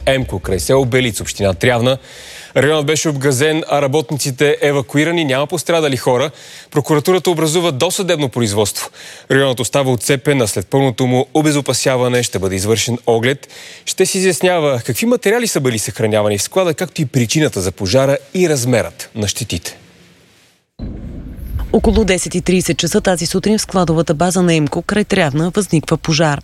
Емко, край село Белица, община Трявна. Районът беше обгазен, а работниците евакуирани, няма пострадали хора. Прокуратурата образува досъдебно производство. Районът остава отцепен, а след пълното му обезопасяване ще бъде извършен оглед. Ще се изяснява какви материали са били съхранявани в склада, както и причината за пожара и размерът на щетите. Около 10:30 часа тази сутрин в складовата база на Емко край Трявна възниква пожар.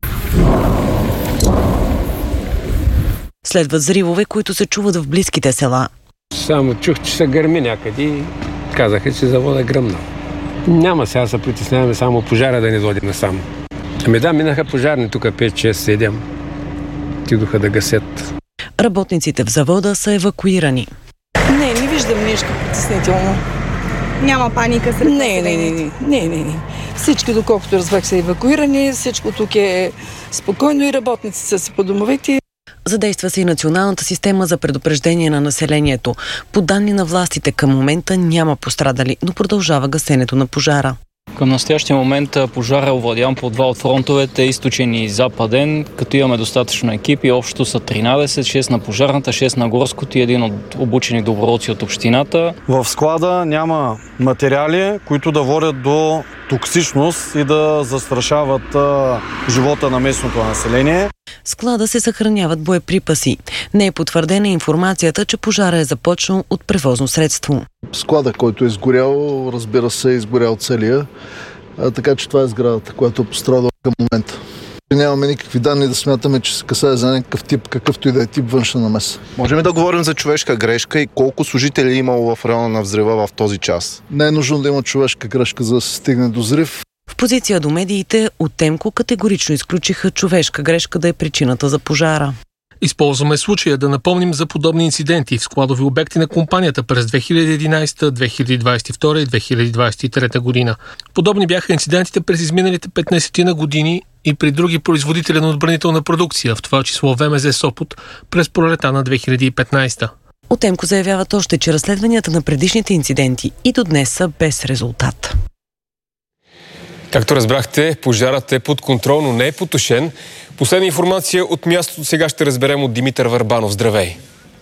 Следват взривове, които се чуват в близките села. Само чух, че се гърми някъде и казаха, че завода е гръмнал. Няма сега се притесняваме само пожара да не дойде насам. Минаха пожарни тук 5-6-7. Тидоха да гасят. Работниците в завода са евакуирани. Не виждам нещо притеснително. Няма паника сред Не. Всички, доколкото разбрах, са евакуирани, всичко тук е спокойно и работниците са по домовете. Задейства се и националната система за предупреждение на населението. По данни на властите към момента няма пострадали, но продължава гасенето на пожара. Към настоящия момент пожара е овладян по два от фронтовете, източен и западен, като имаме достатъчно екипи. Общо са 13, 6 на пожарната, 6 на горското и един от обучени доброволци от общината. В склада няма материали, които да водят до токсичност и да застрашават живота на местното население. В склада се съхраняват боеприпаси. Не е потвърдена информацията, че пожара е започнал от превозно средство. Склада, който е изгорял, разбира се, е изгорял целия. Така че това е сградата, която е пострадала към момента. Нямаме никакви данни да смятаме, че се касае за някакъв тип, какъвто и да е тип външна намеса. Можем да говорим за човешка грешка и колко служители е имало в района на взрива в този час? Не е нужно да има човешка грешка, за да се стигне до взрив. В позиция до медиите от Емко категорично изключиха човешка грешка да е причината за пожара. Използваме случая да напомним за подобни инциденти в складови обекти на компанията през 2011, 2022 и 2023 година. Подобни бяха инцидентите през изминалите 15 на години и при други производители на отбранителна продукция, в това число ВМЗ Сопот, през пролета на 2015. От Емко заявяват още, че разследванията на предишните инциденти и до днес са без резултат. Както разбрахте, пожарът е под контрол, но не е потушен. Последна информация от мястото сега ще разберем от Димитър Върбанов. Здравей!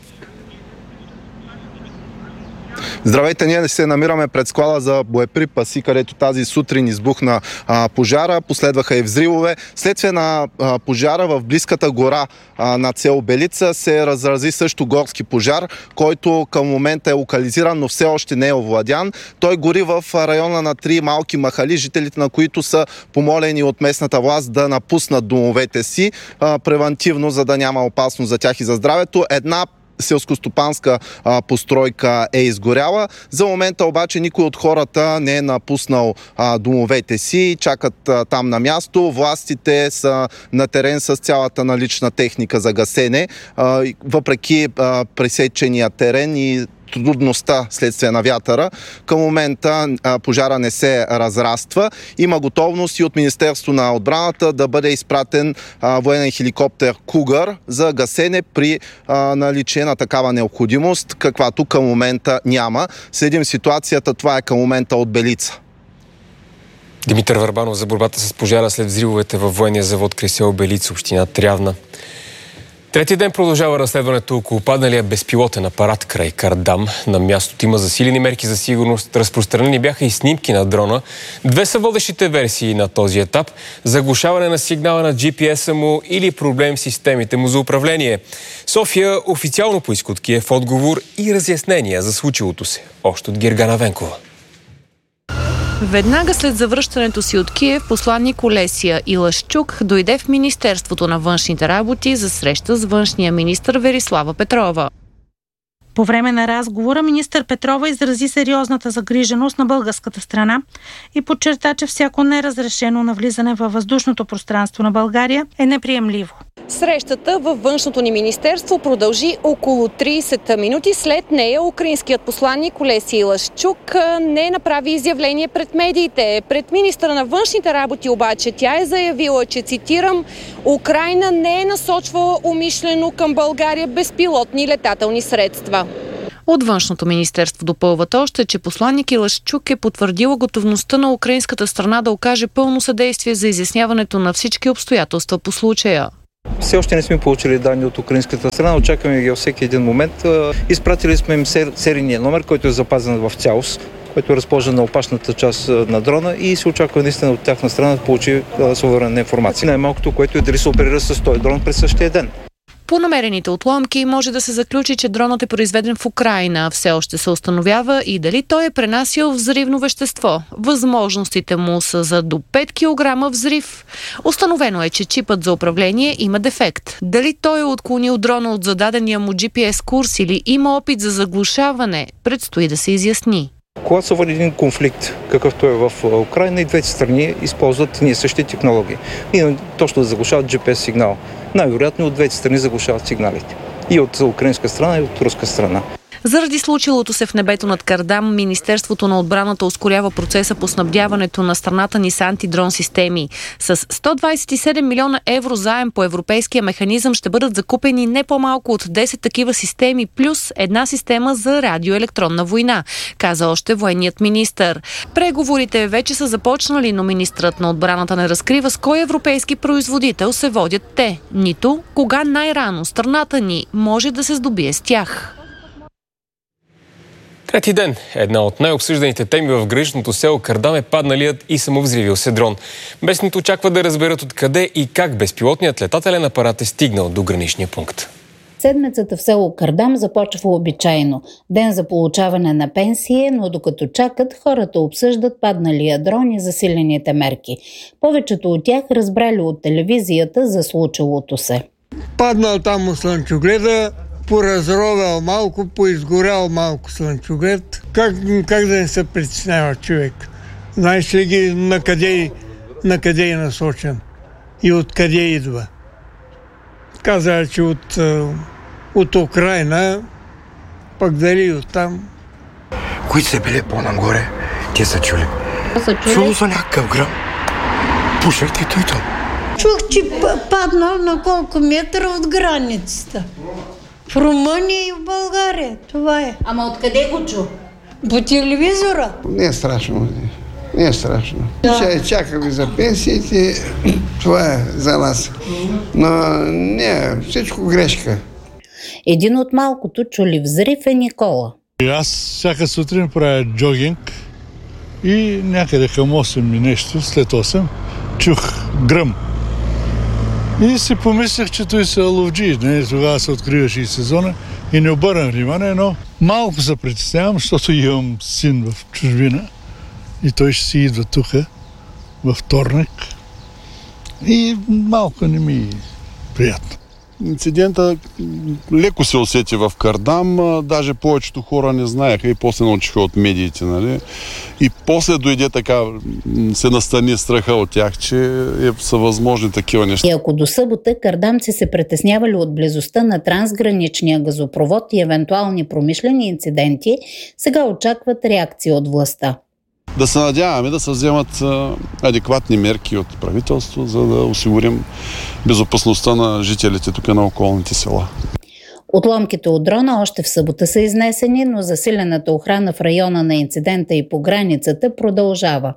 Здравейте, ние се намираме пред склада за боеприпаси, където тази сутрин избухна пожара, последваха и взривове. Следствие на пожара в близката гора над село Белица се разрази също горски пожар, който към момента е локализиран, но все още не е овладян. Той гори в района на 3 малки махали, жителите на които са помолени от местната власт да напуснат домовете си превантивно, за да няма опасност за тях и за здравето. Една селскостопанска постройка е изгоряла. За момента обаче никой от хората не е напуснал домовете си, чакат там на място. Властите са на терен с цялата налична техника за гасене. Въпреки пресечения терен и трудността следствие на вятъра, към момента пожара не се разраства. Има готовност и от Министерство на отбраната да бъде изпратен военен хеликоптер Кугър за гасене при наличие на такава необходимост, каквато към момента няма. Следим ситуацията, това е към момента от Белица. Димитър Върбанов за борбата с пожара след взривовете във военния завод край село Белица, община Трявна. Третия ден продължава разследването около падналия безпилотен апарат край Кардам. На мястото има засилени мерки за сигурност. Разпространени бяха и снимки на дрона. Две са водещите версии на този етап. Заглушаване на сигнала на GPS-а му или проблем в системите му за управление. София официално поиска от Киев отговор и разяснения за случилото се. Още от Гергана Венкова. Веднага след завръщането си от Киев, посланник Олесия Илашчук дойде в Министерството на външните работи за среща с външния министър Верислава Петрова. По време на разговора министър Петрова изрази сериозната загриженост на българската страна и подчерта, че всяко неразрешено навлизане във въздушното пространство на България е неприемливо. Срещата във външното ни министерство продължи около 30 минути. След нея украинският посланник Олесия Илашчук не направи изявление пред медиите. Пред министъра на външните работи обаче тя е заявила, че, цитирам, Украйна не е насочвала умишлено към България безпилотни летателни средства. От външното министерство допълват още, че посланник Илашчук е потвърдила готовността на украинската страна да окаже пълно съдействие за изясняването на всички обстоятелства по случая. Все още не сме получили данни от украинската страна, очакваме ги във всеки един момент. Изпратили сме им серийния номер, който е запазен в цялост, който е разположен на опашната част на дрона и се очаква наистина от тяхна страна да получи своевременна информация. Най-малкото, което е дали се оперира с този дрон през същия ден. По намерените отломки може да се заключи, че дронът е произведен в Украйна. Все още се установява и дали той е пренасял взривно вещество. Възможностите му са за до 5 кг взрив. Установено е, че чипът за управление има дефект. Дали той е отклонил дрона от зададения му GPS курс или има опит за заглушаване, предстои да се изясни. Когато се води един конфликт, какъвто е в Украйна, и двете страни използват ние същи технологии. И точно да заглушават GPS сигнал. Най-вероятно от двете страни заглушават сигналите. И от украинска страна, и от руска страна. Заради случилото се в небето над Кардам, Министерството на отбраната ускорява процеса по снабдяването на страната ни с антидрон системи. С 127 милиона евро заем по европейския механизъм ще бъдат закупени не по-малко от 10 такива системи, плюс една система за радиоелектронна война, каза още военният министър. Преговорите вече са започнали, но министърът на отбраната не разкрива с кой европейски производител се водят те, нито кога най-рано страната ни може да се здобие с тях. Трети ден. Една от най-обсъжданите теми в граничното село Кардам е падналият и самовзривил се дрон. Местните очакват да разберат откъде и как безпилотният летателен апарат е стигнал до граничния пункт. Седмицата в село Кардам започва обичайно. Ден за получаване на пенсия, но докато чакат, хората обсъждат падналия дрон и засилените мерки. Повечето от тях разбрали от телевизията за случилото се. Паднал там у слънчогледа, поразровял малко, поизгорял малко слънчоглед. Как да не се притеснява човек? Знаеш ли ги на къде е насочен и откъде идва? Каза, че от Украйна, пък дали от там. Които са били по-нагоре, те са чули. Чуло за някакъв гръм. Пушехте и той. Чух, че паднал на колко метра от границата. В Румъния и в България. Това е. Ама откъде го чу? По телевизора. Не е страшно. Не е страшно. Да. Чакаме за пенсиите. Това е за нас. Но не, всичко грешка. Един от малкото чули взрив е Никола. Аз всяка сутрин правя джогинг и някъде към 8 и нещо, след 8, чух гръм. И си помислях, че той са ловджи. Тогава се откриваше и сезона и не обърнах внимание, но малко се притеснявам, защото имам син в чужбина и той ще си идва тук във вторник и малко не ми е приятно. Инцидента леко се усети в Кардам, даже повечето хора не знаеха и после научиха от медиите, нали? И после дойде така, се настани страха от тях, че са възможни такива неща. И ако до събота кардамци се притеснявали от близостта на трансграничния газопровод и евентуални промишлени инциденти, сега очакват реакция от властта. Да се надяваме да се вземат адекватни мерки от правителство, за да осигурим безопасността на жителите тук на околните села. Отломките от дрона още в събота са изнесени, но засилената охрана в района на инцидента и по границата продължава.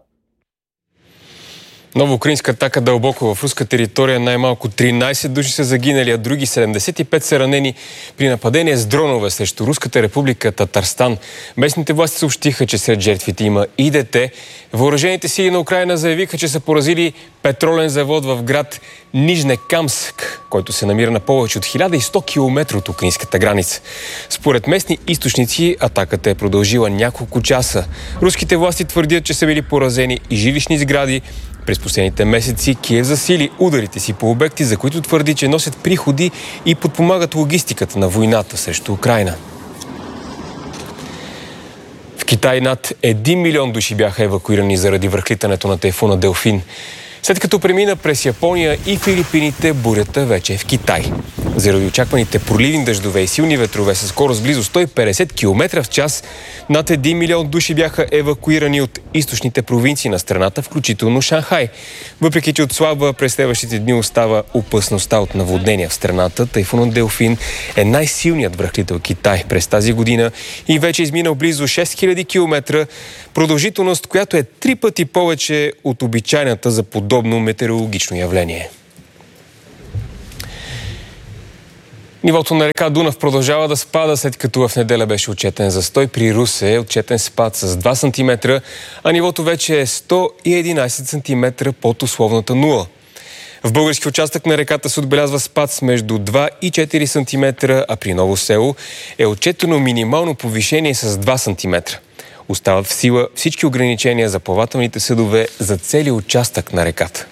Нова украинска атака дълбоко в руска територия. Най-малко 13 души са загинали, а други 75 са ранени при нападение с дронове срещу Руската република Татарстан. Местните власти съобщиха, че сред жертвите има и дете. Въоръжените сили на Украйна заявиха, че са поразили петролен завод в град Нижнекамск, който се намира на повече от 1100 км от украинската граница. Според местни източници, атаката е продължила няколко часа. Руските власти твърдят, че са били поразени и жилищни сгради. През последните месеци Киев засили ударите си по обекти, за които твърди, че носят приходи и подпомагат логистиката на войната срещу Украйна. В Китай над 1 милион души бяха евакуирани заради връхлитането на тайфуна Делфин. След като премина през Япония и Филипините, бурята вече е в Китай. Заради очакваните проливни дъждове и силни ветрове със скорост близо 150 км в час, над 1 милион души бяха евакуирани от източните провинции на страната, включително Шанхай. Въпреки че отслабва, през следващите дни остава опасността от наводнения в страната. Тайфунът Делфин е най-силният връхлител Китай през тази година и вече е изминал близо 6000 км, продължителност, която е 3 пъти повече от обичайната за подобно метеорологично явление. Нивото на река Дунав продължава да спада, след като в неделя беше отчетен застой. При Русе е отчетен спад с 2 см, а нивото вече е 111 см под условната нула. В български участък на реката се отбелязва спад с между 2 и 4 см, а при Ново село е отчетено минимално повишение с 2 см. Остават в сила всички ограничения за плавателните съдове за целия участък на реката.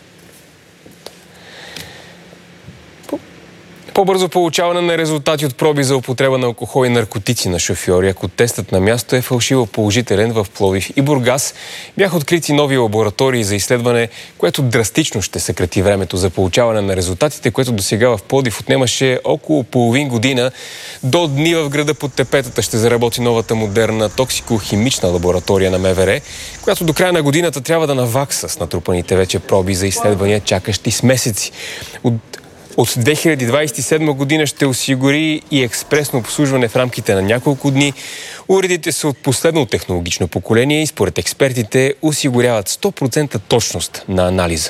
По-бързо получаване на резултати от проби за употреба на алкохол и наркотици на шофьори, ако тестът на място е фалшиво положителен в Пловдив и Бургас, бяха открити нови лаборатории за изследване, което драстично ще съкрати времето за получаване на резултатите, което досега в Пловдив отнемаше около половин година. До дни в града под тепетата ще заработи новата модерна токсико-химична лаборатория на МВР, която до края на годината трябва да навакса с натрупаните вече проби за изследвания, чакащи с месеци. От 2027 година ще осигури и експресно обслужване в рамките на няколко дни. Уредите са от последно технологично поколение и според експертите осигуряват 100% точност на анализа.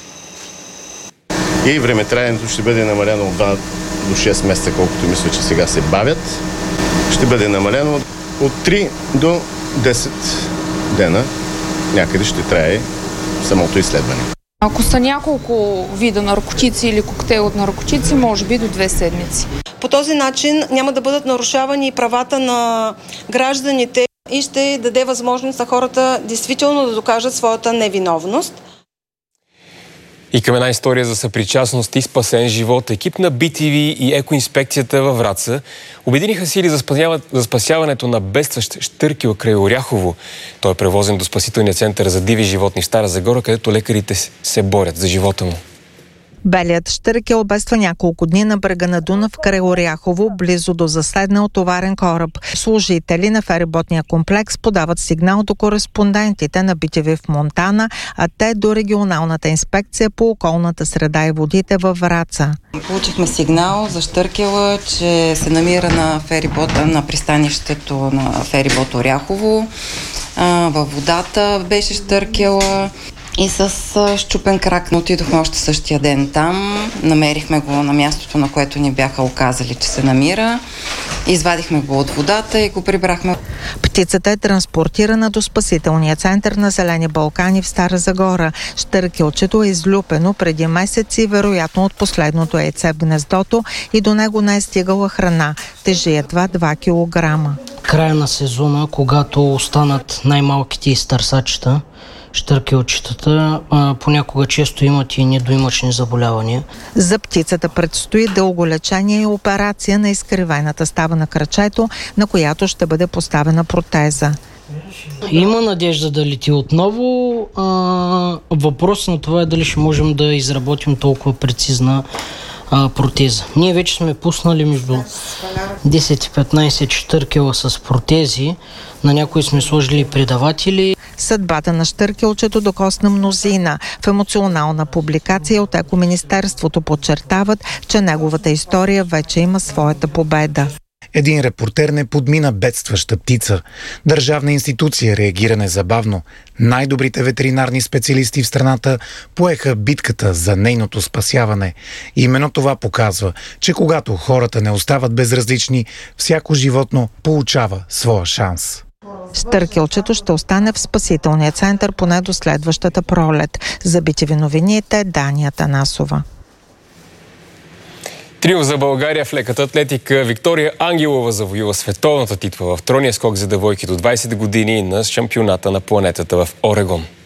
И времетраенето ще бъде намалено от 2 до 6 месеца, колкото мисля, че сега се бавят. Ще бъде намалено от 3 до 10 дена. Някъде ще трае самото изследване. Ако са няколко вида наркотици или коктейл от наркотици, може би до 2 седмици. По този начин няма да бъдат нарушавани правата на гражданите и ще даде възможност на хората действително да докажат своята невиновност. И към една история за съпричастност и спасен живот. Екип на BTV и екоинспекцията във Враца обединиха сили за спасяването на бедстващ щъркел край Оряхово. Той е превозен до спасителния център за диви животни в Стара Загора, където лекарите се борят за живота му. Белият щъркел бедства няколко дни на брега на Дунав край Оряхово, близо до заседнал товарен кораб. Служители на фериботния комплекс подават сигнал до кореспондентите на BTV в Монтана, а те до регионалната инспекция по околната среда и водите във Враца. Получихме сигнал за щъркела, че се намира на ферибота на пристанището на ферибот Оряхово. Във водата беше щъркела. И с щупен крак отидохме още същия ден там. Намерихме го на мястото, на което ни бяха оказали, че се намира. Извадихме го от водата и го прибрахме. Птицата е транспортирана до спасителния център на Зелени Балкани в Стара Загора. Щъркелчето е излюпено преди месеци, вероятно от последното яйце в гнездото, и до него не е стигала храна. Тежи едва 2 килограма. Края на сезона, когато останат най-малките изтърсачета, щъркелчетата понякога често имат и недоимъчни заболявания. За птицата предстои дълго лечение и операция на изкривената става на крачето, на която ще бъде поставена протеза. Има надежда да лети отново. Въпросът на това е дали ще можем да изработим толкова прецизна протеза. Ние вече сме пуснали между 10 и 15 щъркела с протези. На някои сме сложили предаватели. Съдбата на щъркелчето докосна мнозина. В емоционална публикация от Екоминистерството подчертават, че неговата история вече има своята победа. Един репортер не подмина бедстваща птица. Държавна институция реагира незабавно. Най-добрите ветеринарни специалисти в страната поеха битката за нейното спасяване. Именно това показва, че когато хората не остават безразлични, всяко животно получава своя шанс. Щъркелчето ще остане в спасителния център поне до следващата пролет. За BTV новините Дания Танасова. Трио за България в леката атлетика. Виктория Ангелова завоюва световната титла в тройния скок за девойки до 20 години на шампионата на планетата в Орегон.